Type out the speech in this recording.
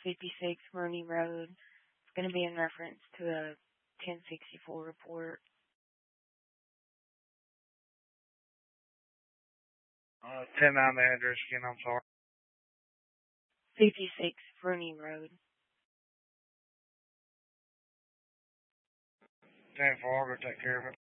56 Rooney Road. It's going to be in reference to a 1064 report. 10-9 the address again, I'm sorry. 56 Rooney Road. 10-4, I'll go take care of it.